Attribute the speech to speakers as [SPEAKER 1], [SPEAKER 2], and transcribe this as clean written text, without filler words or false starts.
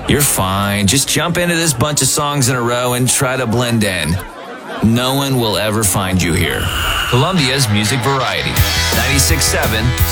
[SPEAKER 1] You're fine. Just jump into this bunch of songs in a row and try to blend in. No one will ever find you here. Columbia's Music Variety. 96.7